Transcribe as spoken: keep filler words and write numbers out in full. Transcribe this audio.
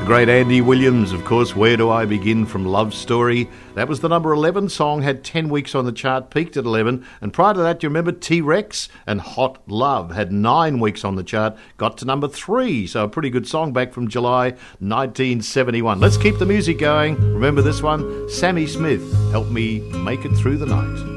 great Andy Williams, of course, Where Do I Begin from Love Story. That was the number eleven song, had ten weeks on the chart, peaked at eleven. And prior to that, you remember T-Rex and Hot Love had nine weeks on the chart, got to number three. So a pretty good song back from July nineteen seventy-one. Let's keep the music going. Remember this one? Sammy Smith, Help Me Make It Through the Night.